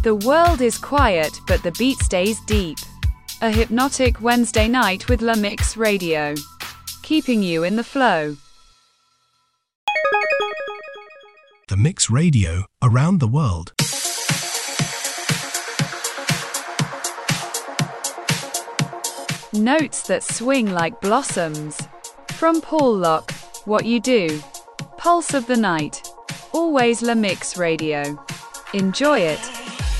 The world is quiet, but the beat stays deep. A hypnotic Wednesday night with La Mix Radio, keeping you in the flow. The Mix Radio, around the world. Notes that swing like blossoms. From Paul Locke, What You Do. Pulse of the night. Always La Mix Radio. Enjoy it.